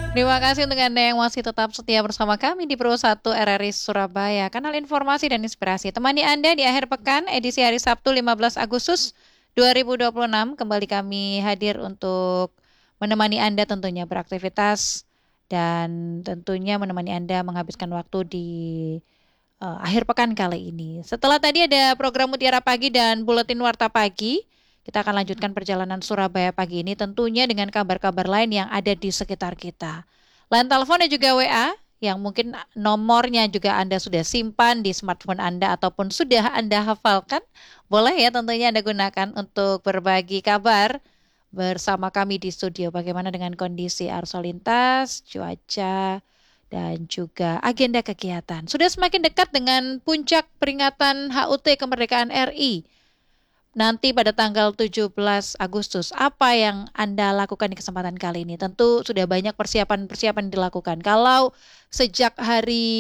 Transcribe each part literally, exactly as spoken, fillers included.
Terima kasih untuk Anda yang masih tetap setia bersama kami di Pro satu R R I Surabaya, kanal informasi dan inspirasi. Temani Anda di akhir pekan, edisi hari Sabtu lima belas Agustus dua ribu dua puluh enam. Kembali kami hadir untuk menemani Anda tentunya beraktivitas dan tentunya menemani Anda menghabiskan waktu di uh, akhir pekan kali ini. Setelah tadi ada program Mutiara Pagi dan Buletin Warta Pagi, kita akan lanjutkan perjalanan Surabaya pagi ini tentunya dengan kabar-kabar lain yang ada di sekitar kita. Line telepon dan juga W A yang mungkin nomornya juga Anda sudah simpan di smartphone Anda ataupun sudah Anda hafalkan. Boleh ya tentunya Anda gunakan untuk berbagi kabar bersama kami di studio. Bagaimana dengan kondisi arus lalu lintas, cuaca, dan juga agenda kegiatan. Sudah semakin dekat dengan puncak peringatan H U T Kemerdekaan R I. Nanti pada tanggal tujuh belas Agustus, apa yang Anda lakukan di kesempatan kali ini? Tentu sudah banyak persiapan-persiapan dilakukan. Kalau sejak hari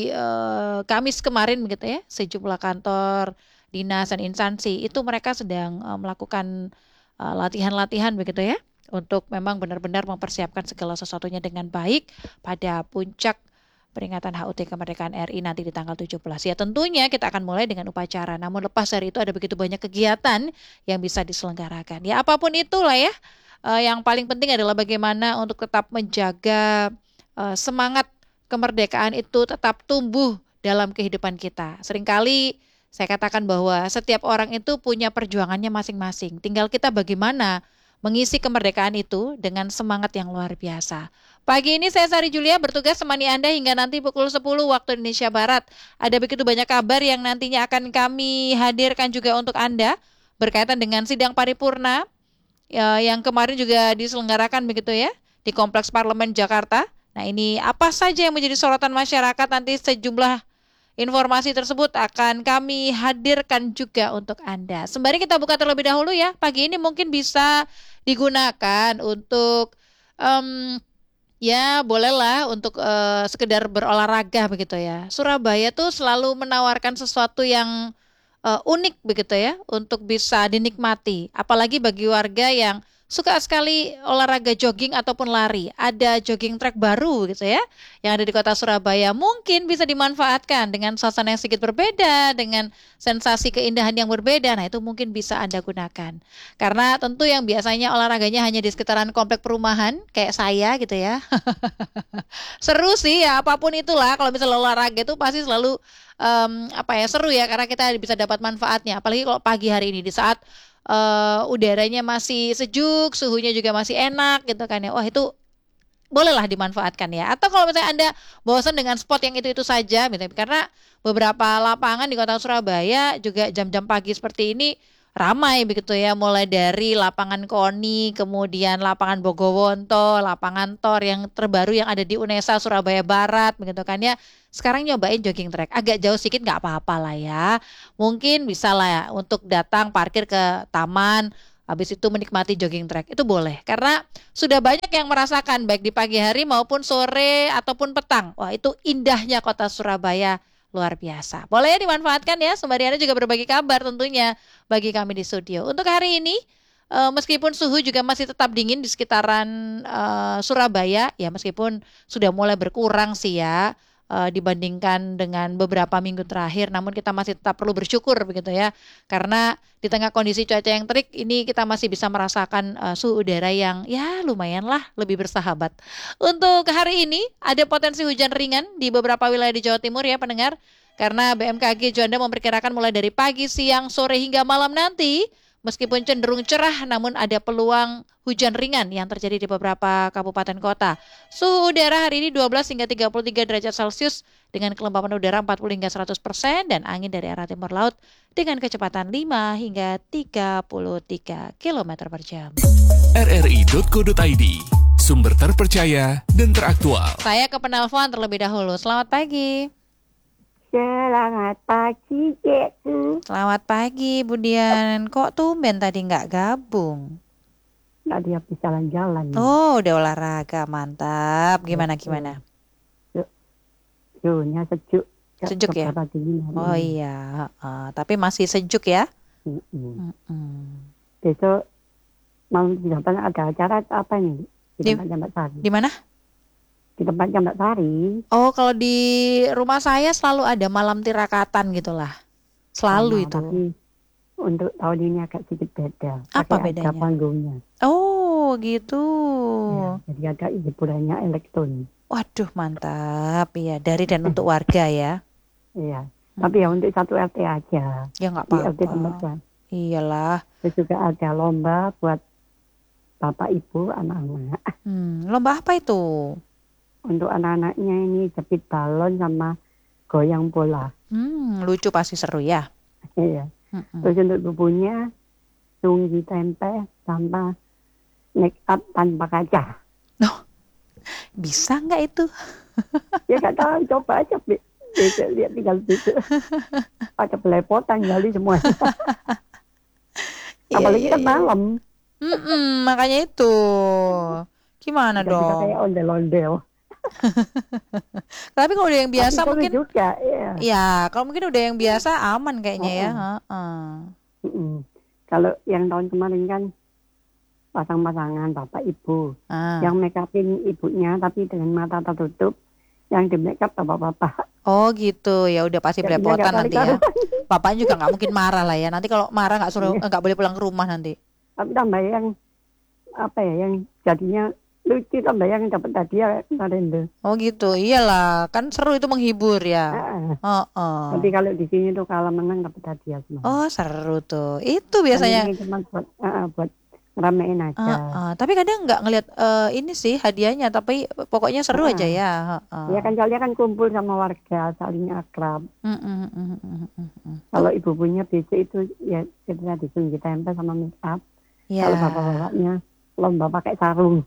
eh, Kamis kemarin begitu ya, sejumlah kantor, dinas dan instansi itu mereka sedang eh, melakukan eh, latihan-latihan begitu ya, untuk memang benar-benar mempersiapkan segala sesuatunya dengan baik pada puncak peringatan H U T Kemerdekaan R I nanti di tanggal tujuh belas. Ya tentunya kita akan mulai dengan upacara. Namun lepas dari itu ada begitu banyak kegiatan yang bisa diselenggarakan. Ya apapun itulah ya. Uh, yang paling penting adalah bagaimana untuk tetap menjaga uh, semangat kemerdekaan itu tetap tumbuh dalam kehidupan kita. Seringkali saya katakan bahwa setiap orang itu punya perjuangannya masing-masing. Tinggal kita bagaimana mengisi kemerdekaan itu dengan semangat yang luar biasa. Pagi ini saya Sari Julia bertugas temani Anda hingga nanti pukul sepuluh waktu Indonesia Barat. Ada begitu banyak kabar yang nantinya akan kami hadirkan juga untuk Anda berkaitan dengan sidang paripurna ya, yang kemarin juga diselenggarakan begitu ya di Kompleks Parlemen Jakarta. Nah ini apa saja yang menjadi sorotan masyarakat, nanti sejumlah informasi tersebut akan kami hadirkan juga untuk Anda. Sembari kita buka terlebih dahulu ya, pagi ini mungkin bisa digunakan untuk um, ya bolehlah untuk uh, sekedar berolahraga begitu ya. Surabaya tuh selalu menawarkan sesuatu yang uh, unik begitu ya untuk bisa dinikmati. Apalagi bagi warga yang suka sekali olahraga jogging ataupun lari. Ada jogging track baru gitu ya yang ada di kota Surabaya. Mungkin bisa dimanfaatkan dengan suasana yang sedikit berbeda, dengan sensasi keindahan yang berbeda. Nah itu mungkin bisa Anda gunakan. Karena tentu yang biasanya olahraganya hanya di sekitaran komplek perumahan kayak saya gitu ya. Seru sih ya, apapun itulah kalau misalnya olahraga itu pasti selalu um, apa ya seru ya, karena kita bisa dapat manfaatnya. Apalagi kalau pagi hari ini di saat uh, udaranya masih sejuk, suhunya juga masih enak gitu kan ya. Wah itu bolehlah dimanfaatkan ya. Atau kalau misalnya Anda bosan dengan spot yang itu-itu saja gitu, karena beberapa lapangan di kota Surabaya juga jam-jam pagi seperti ini ramai begitu ya, mulai dari lapangan Koni, kemudian lapangan Bogowonto, lapangan Tor yang terbaru yang ada di Unesa Surabaya Barat begitu kan ya. Sekarang nyobain jogging track, agak jauh sedikit nggak apa-apa lah ya. Mungkin bisa lah ya untuk datang parkir ke taman, habis itu menikmati jogging track, itu boleh. Karena sudah banyak yang merasakan baik di pagi hari maupun sore ataupun petang. Wah itu indahnya kota Surabaya. Luar biasa. Boleh ya dimanfaatkan ya. Sembari Anda juga berbagi kabar tentunya bagi kami di studio. Untuk hari ini, uh, meskipun suhu juga masih tetap dingin di sekitaran uh, Surabaya, ya meskipun sudah mulai berkurang sih ya uh, dibandingkan dengan beberapa minggu terakhir, namun kita masih tetap perlu bersyukur begitu ya. Karena di tengah kondisi cuaca yang terik ini kita masih bisa merasakan uh, suhu udara yang ya lumayan lah lebih bersahabat. Untuk hari ini ada potensi hujan ringan di beberapa wilayah di Jawa Timur ya pendengar. Karena B M K G Juanda memperkirakan mulai dari pagi, siang, sore hingga malam nanti meskipun cenderung cerah namun ada peluang hujan ringan yang terjadi di beberapa kabupaten kota. Suhu udara hari ini dua belas hingga tiga puluh tiga derajat Celcius dengan kelembapan udara empat puluh hingga seratus persen dan angin dari arah timur laut dengan kecepatan lima hingga tiga puluh tiga kilometer per jam. R R I dot co dot I D, sumber terpercaya dan teraktual. Saya ke penelpon terlebih dahulu. Selamat pagi. Selamat pagi, Cikgu. Selamat pagi, Bu Dian. Kok tumben tadi nggak gabung? Tadi habis jalan-jalan. Oh, udah olahraga, mantap. Gimana gimana? Suhunya sejuk. Sejuk ya? Oh iya, uh, tapi masih sejuk ya? Mm-mm. Mm-mm. Besok mau di depan ada acara apa nih? Di, di mana? di tempatnya Mbak Sari. Oh, kalau di rumah saya selalu ada malam tirakatan gitulah. Selalu Sama, itu. Tapi untuk tahun ini agak sedikit beda. Apa Pakai bedanya? Ada panggungnya. Oh, gitu. Ya, jadi ada hiburannya elektron. Waduh, mantap. Ya, dari dan untuk warga ya. Iya. Tapi ya untuk satu R T aja. Ya nggak Di R T apa-apa. tempat saya. Iyalah. Terus juga ada lomba buat bapak ibu anak-anak. Hmm, lomba apa itu? Untuk anak-anaknya ini jepit balon sama goyang bola. Hmm, lucu pasti seru ya. Iya. Mm-mm. Terus untuk bubunya tunggi tempe sama make up tanpa kaca. Bisa nggak itu? Ya nggak tahu, coba aja Bi. Besok lihat tinggal besok. Ada belepotan kali semua. Apalagi Iya, kan iya, iya. malam. Mm-mm, makanya itu. Gimana Nggak bisa dong? kayak ondel-ondel. Tapi kalau udah yang biasa Tapi seru mungkin, juga, iya. ya kalau mungkin udah yang biasa aman kayaknya ya. Oh, Heeh. mm-mm. Kalau yang tahun kemarin kan pasang-pasangan bapak ibu. Ah. Yang make upin ibunya tapi dengan mata tertutup. Yang di make up bapak-bapak. Oh gitu, ya udah pasti Jadinya belepotan nggak nanti ya. tarik-tarik. Bapaknya juga nggak mungkin marah lah ya. Nanti kalau marah nggak suruh Iya. nggak boleh pulang ke rumah nanti. Tapi tambah yang apa ya, yang jadinya lucu, tambah yang dapat hadiah kemarin tuh. Oh gitu, iyalah kan seru itu menghibur ya. Ah, Heeh. tapi kalau di sini tuh kalau menang dapat hadiah semua. Oh seru tuh. Itu Kan biasanya. ini cuma buat ah, ah, buat ngeramein aja. Heeh. Tapi kadang nggak ngelihat eh, ini sih hadiahnya, tapi pokoknya seru Ah, aja ah. ya. Heeh. Ya kan soalnya kan kumpul sama warga, saling akrab. Mm, mm, mm, mm, mm, mm. Kalau ibu punya besok itu ya kita disuruh tempel sama make up. Ya. Kalau bapak-bapaknya lomba pakai sarung.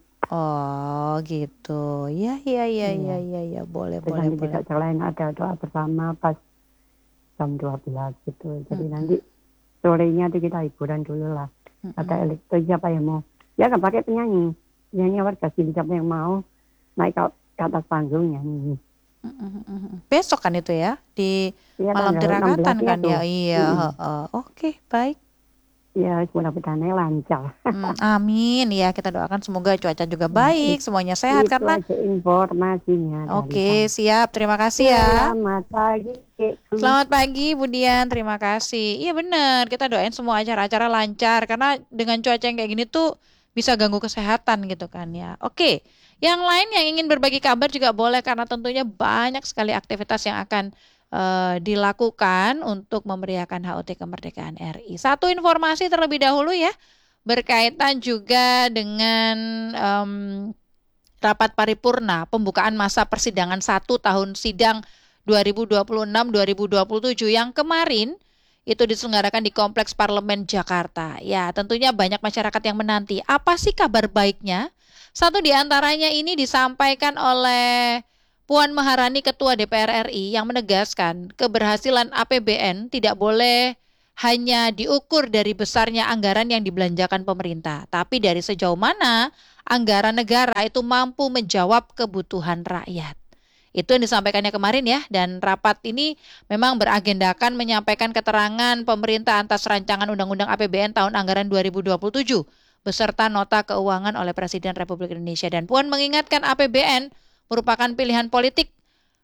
Oh gitu. Ya ya ya ya Iya. ya ya boleh Terus boleh nanti boleh. juga selain ada doa bersama pas jam dua belas gitu. Jadi Mm, nanti sorenya tuh kita hiburan dulu lah. mm, Ada mm. elektro, siapa yang mau? Ya kan pakai penyanyi. Penyanyi warga sini, siapa yang mau naik ke, ke atas panggung nyanyi. Mm, mm, mm, mm. Besok kan itu ya di Iya malam tanggal enam tirakatan belasnya kan ya. tuh. Iya. Mm-mm. Heeh. Oke baik. Ya mudah-mudahan lancar. Hmm, amin ya, kita doakan semoga cuaca juga Ya, baik, it- semuanya sehat itu karena aja informasinya dari oke kami. siap, terima kasih ya. Selamat pagi, Kekku. Selamat pagi Budian, terima kasih. Iya benar, kita doain semua acara-acara lancar karena dengan cuaca yang kayak gini tuh bisa ganggu kesehatan gitu kan ya. Oke, yang lain yang ingin berbagi kabar juga boleh karena tentunya banyak sekali aktivitas yang akan eh, dilakukan untuk memeriahkan H U T kemerdekaan R I. Satu informasi terlebih dahulu ya, berkaitan juga dengan em, rapat paripurna pembukaan masa persidangan satu tahun sidang dua ribu dua puluh enam dua ribu dua puluh tujuh yang kemarin itu diselenggarakan di Kompleks Parlemen Jakarta. Ya, tentunya banyak masyarakat yang menanti. Apa sih kabar baiknya? Satu di antaranya ini disampaikan oleh Puan Maharani, Ketua D P R R I, yang menegaskan keberhasilan A P B N tidak boleh hanya diukur dari besarnya anggaran yang dibelanjakan pemerintah, tapi dari sejauh mana anggaran negara itu mampu menjawab kebutuhan rakyat. Itu yang disampaikannya kemarin ya, dan rapat ini memang beragendakan menyampaikan keterangan pemerintah atas rancangan Undang-Undang A P B N tahun anggaran dua ribu dua puluh tujuh beserta nota keuangan oleh Presiden Republik Indonesia. Dan Puan mengingatkan A P B N merupakan pilihan politik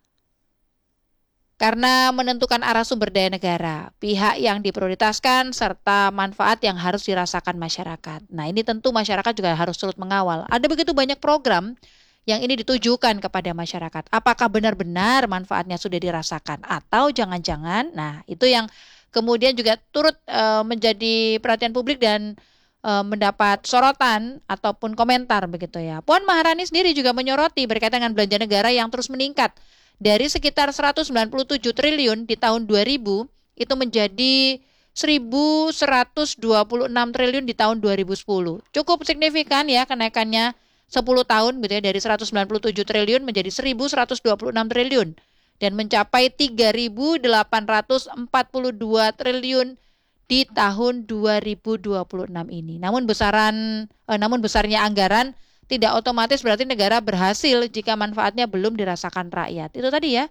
karena menentukan arah sumber daya negara, pihak yang diprioritaskan, serta manfaat yang harus dirasakan masyarakat. Nah, ini tentu masyarakat juga harus turut mengawal. Ada begitu banyak program yang ini ditujukan kepada masyarakat. Apakah benar-benar manfaatnya sudah dirasakan atau jangan-jangan? Nah, itu yang kemudian juga turut uh, menjadi perhatian publik dan uh, mendapat sorotan ataupun komentar begitu ya. Puan Maharani sendiri juga menyoroti berkaitan dengan belanja negara yang terus meningkat dari sekitar seratus sembilan puluh tujuh triliun di tahun dua ribu itu menjadi seribu seratus dua puluh enam triliun di tahun dua ribu sepuluh. Cukup signifikan ya kenaikannya sepuluh tahun gitu ya, dari seratus sembilan puluh tujuh triliun menjadi seribu seratus dua puluh enam triliun dan mencapai tiga ribu delapan ratus empat puluh dua triliun di tahun dua ribu dua puluh enam ini. Namun besaran eh, namun besarnya anggaran tidak otomatis berarti negara berhasil jika manfaatnya belum dirasakan rakyat. Itu tadi ya,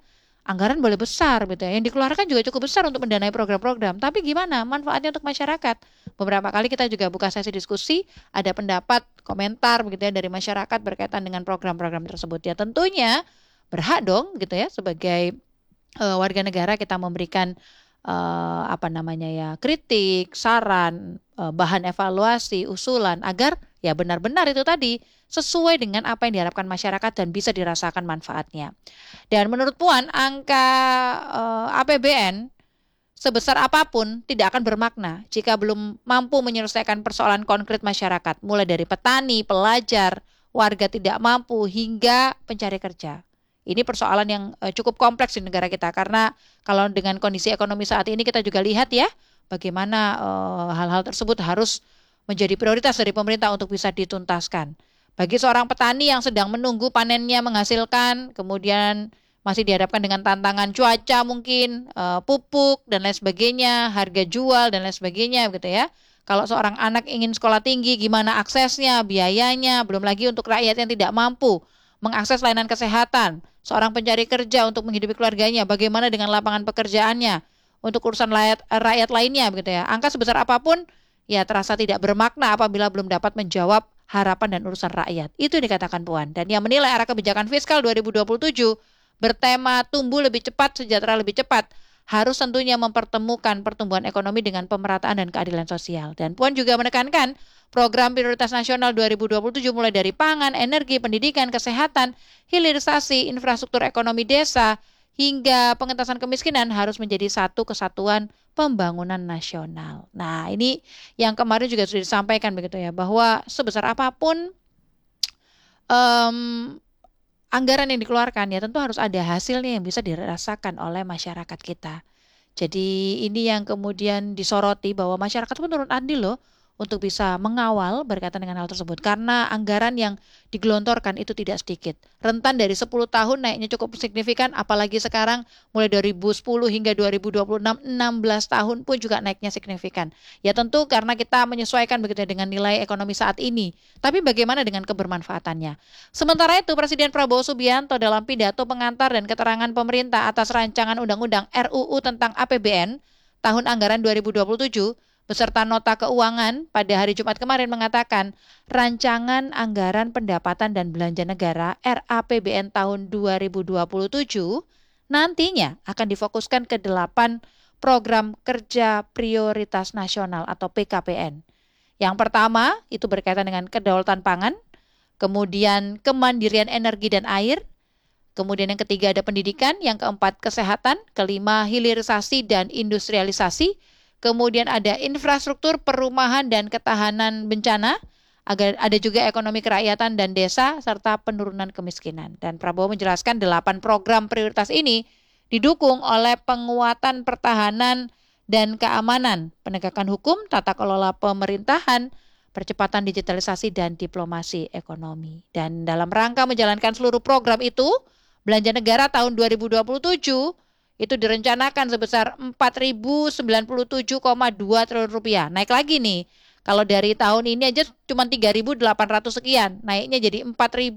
anggaran boleh besar gitu ya. Yang dikeluarkan juga cukup besar untuk mendanai program-program. Tapi gimana manfaatnya untuk masyarakat? Beberapa kali kita juga buka sesi diskusi, ada pendapat, komentar begitu ya dari masyarakat berkaitan dengan program-program tersebut. Ya tentunya berhak dong gitu ya sebagai uh, warga negara kita memberikan uh, apa namanya ya kritik, saran, uh, bahan evaluasi, usulan agar ya benar-benar itu tadi sesuai dengan apa yang diharapkan masyarakat dan bisa dirasakan manfaatnya. Dan menurut Puan, angka uh, A P B N sebesar apapun tidak akan bermakna jika belum mampu menyelesaikan persoalan konkret masyarakat, mulai dari petani, pelajar, warga tidak mampu hingga pencari kerja. Ini persoalan yang uh, cukup kompleks di negara kita karena kalau dengan kondisi ekonomi saat ini kita juga lihat ya bagaimana uh, hal-hal tersebut harus menjadi prioritas dari pemerintah untuk bisa dituntaskan. Bagi seorang petani yang sedang menunggu panennya menghasilkan, kemudian masih dihadapkan dengan tantangan cuaca mungkin, uh, pupuk dan lain sebagainya, harga jual dan lain sebagainya gitu ya. Kalau seorang anak ingin sekolah tinggi, gimana aksesnya, biayanya, belum lagi untuk rakyat yang tidak mampu mengakses layanan kesehatan, seorang pencari kerja untuk menghidupi keluarganya, bagaimana dengan lapangan pekerjaannya, untuk urusan rakyat, rakyat lainnya begitu ya. Angka sebesar apapun ya terasa tidak bermakna apabila belum dapat menjawab harapan dan urusan rakyat. Itu dikatakan Puan. Dan yang menilai arah kebijakan fiskal dua ribu dua puluh tujuh bertema tumbuh lebih cepat, sejahtera lebih cepat, harus tentunya mempertemukan pertumbuhan ekonomi dengan pemerataan dan keadilan sosial. Dan Puan juga menekankan program prioritas nasional dua ribu dua puluh tujuh mulai dari pangan, energi, pendidikan, kesehatan, hilirisasi, infrastruktur ekonomi desa, hingga pengentasan kemiskinan harus menjadi satu kesatuan pembangunan nasional. Nah, ini yang kemarin juga sudah disampaikan begitu ya, bahwa sebesar apapun um, anggaran yang dikeluarkan ya tentu harus ada hasilnya yang bisa dirasakan oleh masyarakat kita. Jadi ini yang kemudian disoroti bahwa masyarakat pun turun andil loh untuk bisa mengawal berkaitan dengan hal tersebut. Karena anggaran yang digelontorkan itu tidak sedikit. Rentan dari sepuluh tahun naiknya cukup signifikan, apalagi sekarang mulai dua ribu sepuluh hingga dua ribu dua puluh enam, enam belas tahun pun juga naiknya signifikan. Ya tentu karena kita menyesuaikan begitu dengan nilai ekonomi saat ini. Tapi bagaimana dengan kebermanfaatannya? Sementara itu Presiden Prabowo Subianto dalam pidato pengantar dan keterangan pemerintah atas rancangan undang-undang R U U tentang A P B N tahun anggaran dua ribu dua puluh tujuh beserta nota keuangan pada hari Jumat kemarin mengatakan rancangan anggaran pendapatan dan belanja negara R A P B N tahun dua ribu dua puluh tujuh nantinya akan difokuskan ke delapan program kerja prioritas nasional atau P K P N. Yang pertama itu berkaitan dengan kedaulatan pangan, kemudian kemandirian energi dan air, kemudian yang ketiga ada pendidikan, yang keempat kesehatan, kelima hilirisasi dan industrialisasi, kemudian ada infrastruktur perumahan dan ketahanan bencana, agar ada juga ekonomi kerakyatan dan desa, serta penurunan kemiskinan. Dan Prabowo menjelaskan delapan program prioritas ini didukung oleh penguatan pertahanan dan keamanan, penegakan hukum, tata kelola pemerintahan, percepatan digitalisasi dan diplomasi ekonomi. Dan dalam rangka menjalankan seluruh program itu, belanja negara tahun dua ribu dua puluh tujuh itu direncanakan sebesar empat ribu sembilan puluh tujuh koma dua triliun rupiah. Naik lagi nih. Kalau dari tahun ini aja cuma tiga ribu delapan ratus sekian, naiknya jadi empat ribu